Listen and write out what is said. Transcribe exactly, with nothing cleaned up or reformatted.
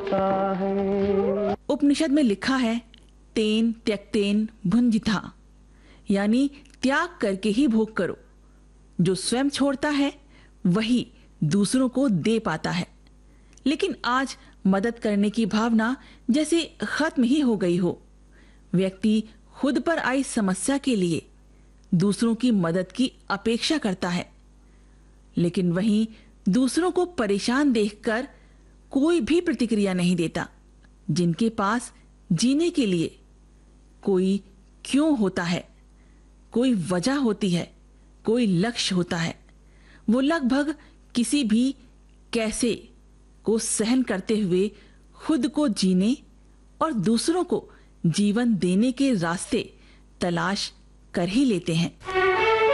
उपनिषद में लिखा है, तेन त्यक्तेन भुंजिता, यानी त्याग करके ही भोग करो। जो स्वयं छोड़ता है वही दूसरों को दे पाता है। लेकिन आज मदद करने की भावना जैसे खत्म ही हो गई हो। व्यक्ति खुद पर आई समस्या के लिए दूसरों की मदद की अपेक्षा करता है, लेकिन वहीं दूसरों को परेशान देखकर कोई भी प्रतिक्रिया नहीं देता। जिनके पास जीने के लिए कोई क्यों होता है, कोई वजह होती है, कोई लक्ष्य होता है, वो लगभग किसी भी कैसे को सहन करते हुए खुद को जीने और दूसरों को जीवन देने के रास्ते तलाश कर ही लेते हैं।